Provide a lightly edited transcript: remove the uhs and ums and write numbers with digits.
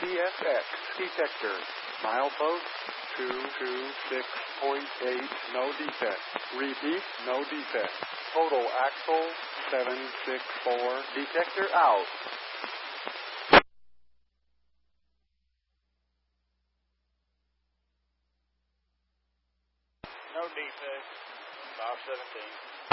PSX detector. Milepost 226.8, no defect. Repeat, no defect. Total axle 764. Detector out. No defect. 517.